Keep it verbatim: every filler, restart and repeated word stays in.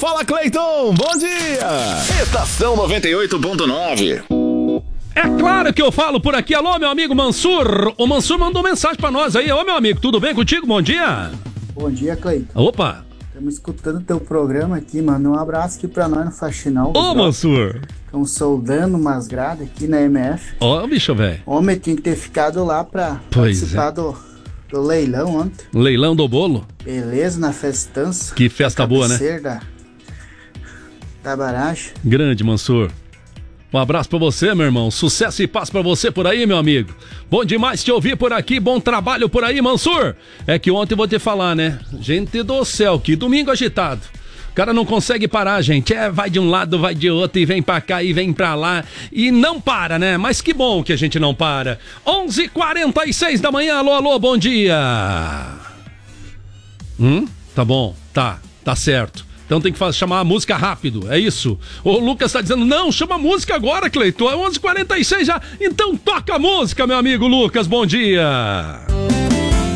Fala, Cleiton, bom dia! Estação noventa e oito ponto nove. É claro que eu falo por aqui. Alô, meu amigo Mansur. O Mansur mandou mensagem pra nós aí. Ô, meu amigo, tudo bem contigo? Bom dia. Bom dia, Cleiton. Opa. Estamos escutando teu programa aqui, mano. Um abraço aqui pra nós no Faxinal. Ô, Mansur. Estamos soldando umas grades aqui na M F. Ó, bicho, velho. Homem, tinha que ter ficado lá pra pois participar é. do, do leilão ontem. Leilão do bolo? Beleza, na festança. Que festa boa, né? Da, da barragem. Grande, Mansur. Um abraço pra você, meu irmão. Sucesso e paz pra você por aí, meu amigo. Bom demais te ouvir por aqui. Bom trabalho por aí, Mansur. É que ontem eu vou te falar, né? Gente do céu, que domingo agitado. O cara não consegue parar, gente. É, vai de um lado, vai de outro, e vem pra cá, e vem pra lá. E não para, né? Mas que bom que a gente não para. onze e quarenta e seis da manhã. Alô, alô, bom dia. Hum? Tá bom. Tá. Tá certo. Então tem que fazer, chamar a música rápido, é isso? O Lucas tá dizendo, não, chama a música agora, Cleiton, é onze e quarenta e seis já. Então toca a música, meu amigo Lucas, bom dia.